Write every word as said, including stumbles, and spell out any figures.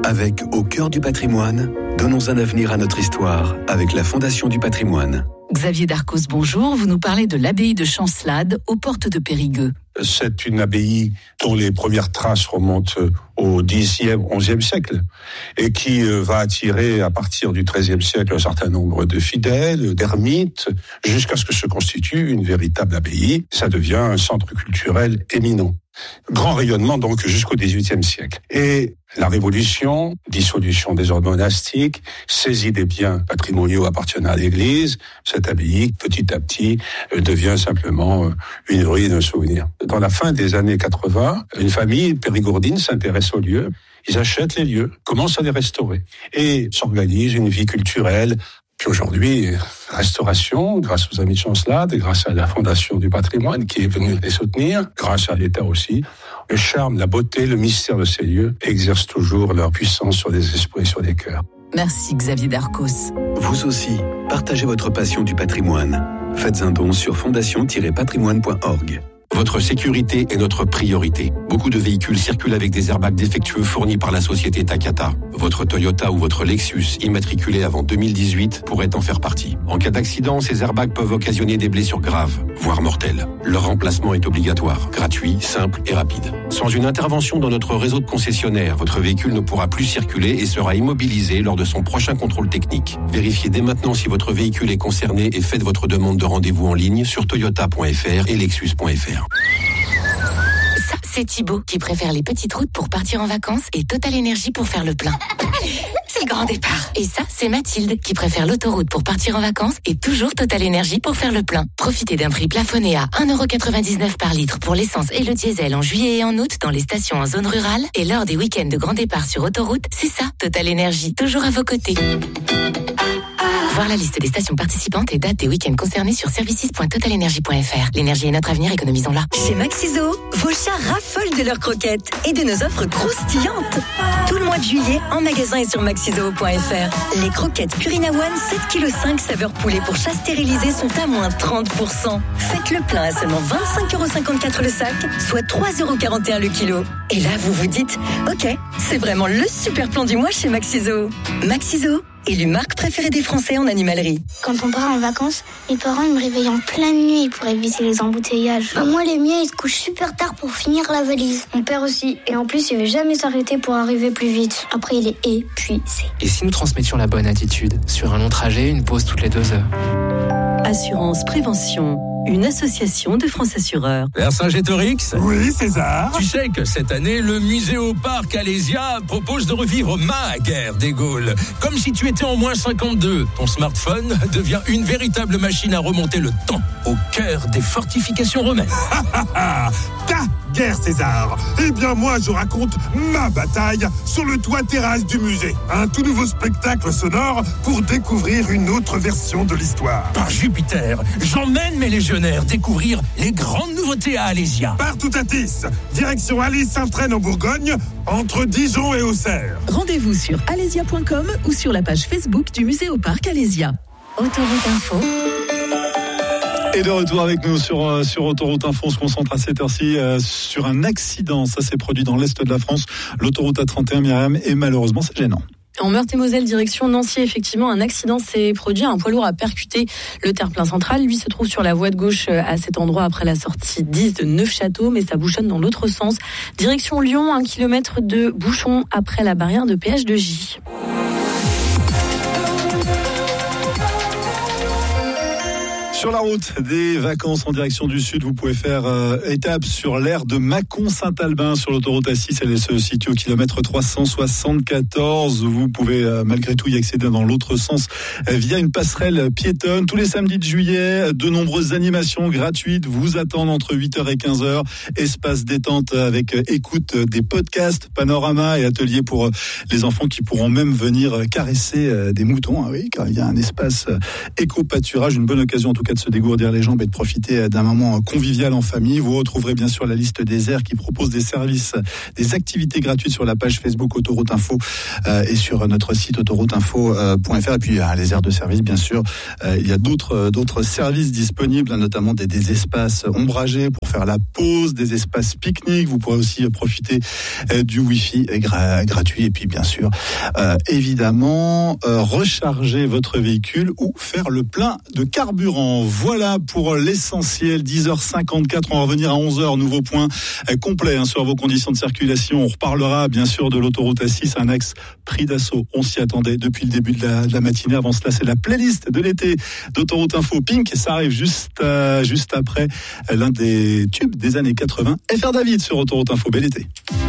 Avec Au cœur du patrimoine, donnons un avenir à notre histoire avec la Fondation du patrimoine. Xavier Darcos, bonjour. Vous nous parlez de l'abbaye de Chancelade, aux portes de Périgueux. C'est une abbaye dont les premières traces remontent au dixième, onzième siècle et qui va attirer à partir du treizième siècle un certain nombre de fidèles, d'ermites, jusqu'à ce que se constitue une véritable abbaye. Ça devient un centre culturel éminent. Grand rayonnement donc jusqu'au dix-huitième siècle. Et la Révolution, dissolution des ordres monastiques, saisie des biens patrimoniaux appartenant à l'Église, cette abbaye, petit à petit, devient simplement une ruine, un souvenir. Dans la fin des années quatre-vingts, une famille périgourdine s'intéresse aux lieux. Ils achètent les lieux, commencent à les restaurer et s'organise une vie culturelle. Puis aujourd'hui, restauration, grâce aux Amis de Chancelade, grâce à la Fondation du patrimoine qui est venue les soutenir, grâce à l'État aussi. Le charme, la beauté, le mystère de ces lieux exercent toujours leur puissance sur des esprits, sur des cœurs. Merci Xavier Darcos. Vous aussi, partagez votre passion du patrimoine. Faites un don sur fondation tiret patrimoine point org. Votre sécurité est notre priorité. Beaucoup de véhicules circulent avec des airbags défectueux fournis par la société Takata. Votre Toyota ou votre Lexus, immatriculé avant deux mille dix-huit, pourrait en faire partie. En cas d'accident, ces airbags peuvent occasionner des blessures graves, voire mortelles. Leur remplacement est obligatoire, gratuit, simple et rapide. Sans une intervention dans notre réseau de concessionnaires, votre véhicule ne pourra plus circuler et sera immobilisé lors de son prochain contrôle technique. Vérifiez dès maintenant si votre véhicule est concerné et faites votre demande de rendez-vous en ligne sur toyota point f r et lexus point f r. Ça, c'est Thibaut qui préfère les petites routes pour partir en vacances et Total Énergie pour faire le plein. C'est le grand départ. Et ça, c'est Mathilde qui préfère l'autoroute pour partir en vacances et toujours Total Énergie pour faire le plein. Profitez d'un prix plafonné à un euro quatre-vingt-dix-neuf par litre pour l'essence et le diesel en juillet et en août dans les stations en zone rurale. Et lors des week-ends de grand départ sur autoroute, c'est ça, Total Énergie, toujours à vos côtés. Voir la liste des stations participantes et dates des week-ends concernés sur services point total énergie point f r. L'énergie est notre avenir, économisons-la. Chez Maxiso, vos chats raffolent de leurs croquettes et de nos offres croustillantes. Tout le mois de juillet, en magasin et sur maxiso point f r. Les croquettes Purina One sept virgule cinq kilos saveur poulet pour chat stérilisé sont à moins trente pour cent. Faites le plein à seulement vingt-cinq euros cinquante-quatre le sac, soit trois euros quarante et un le kilo. Et là, vous vous dites, ok, c'est vraiment le super plan du mois chez Maxiso. Maxiso, élu marque préférée des Français en animalerie. Quand on part en vacances, mes parents ils me réveillent en pleine nuit pour éviter les embouteillages. Bah, moi, les miens, ils se couchent super tard pour finir la valise. Mon père aussi. Et en plus, il veut jamais s'arrêter pour arriver plus vite. Après, il est épuisé. Et si nous transmettions la bonne attitude? Sur un long trajet, une pause toutes les deux heures. Assurance Prévention, une association de France Assureurs. Vercingétorix? Oui, César. Tu sais que cette année, le musée au parc Alésia propose de revivre ma guerre des Gaules. Comme si tu étais en moins cinquante-deux. Ton smartphone devient une véritable machine à remonter le temps au cœur des fortifications romaines. Ta guerre, César. Eh bien, moi, je raconte ma bataille sur le toit terrasse du musée. Un tout nouveau spectacle sonore pour découvrir une autre version de l'histoire. Par Jupiter, j'emmène mes légionnaires découvrir les grandes nouveautés à Alésia. Partout à Tis, direction Alès-Saint-Traine en Bourgogne, entre Dijon et Auxerre. Rendez-vous sur alésia point com ou sur la page Facebook du musée au parc Alésia. Autoroute Info. Et de retour avec nous sur, sur Autoroute Info, on se concentre à cette heure-ci euh, sur un accident. Ça s'est produit dans l'Est de la France. L'autoroute A trente et un, Myriam, et malheureusement, c'est gênant. En Meurthe-et-Moselle, direction Nancy, effectivement, un accident s'est produit. Un poids lourd a percuté le terre-plein central. Lui se trouve sur la voie de gauche à cet endroit après la sortie dix de Neufchâteau, mais ça bouchonne dans l'autre sens. Direction Lyon, un kilomètre de bouchon après la barrière de péage de J. Sur la route des vacances en direction du sud, vous pouvez faire euh, étape sur l'aire de Mâcon-Saint-Albin sur l'autoroute A six. Elle se situe au kilomètre trois cent soixante-quatorze. Vous pouvez euh, malgré tout y accéder dans l'autre sens euh, via une passerelle piétonne. Tous les samedis de juillet, de nombreuses animations gratuites vous attendent entre huit heures et quinze heures. Espace détente avec euh, écoute des podcasts, panorama et ateliers pour euh, les enfants qui pourront même venir caresser euh, des moutons. Ah oui, car il y a un espace euh, éco-pâturage, une bonne occasion en tout cas cas de se dégourdir les jambes et de profiter d'un moment convivial en famille. Vous retrouverez bien sûr la liste des aires qui proposent des services, des activités gratuites sur la page Facebook Autoroute Info euh, et sur notre site autoroute info point f r. Et puis euh, les aires de service, bien sûr. Euh, il y a d'autres, euh, d'autres services disponibles, notamment des, des espaces ombragés pour faire la pause, des espaces pique-nique. Vous pourrez aussi profiter euh, du Wi-Fi gra- gratuit. Et puis, bien sûr, euh, évidemment, euh, recharger votre véhicule ou faire le plein de carburant. Voilà pour l'essentiel. dix heures cinquante-quatre, on va revenir à onze heures. Nouveau point euh, complet hein, sur vos conditions de circulation. On reparlera bien sûr de l'autoroute A six, un axe pris d'assaut. On s'y attendait depuis le début de la, de la matinée. Avant cela, c'est la playlist de l'été d'Autoroute Info. Pink, ça arrive juste, euh, juste après l'un des tubes des années quatre-vingts. F R David sur Autoroute Info. Bel été.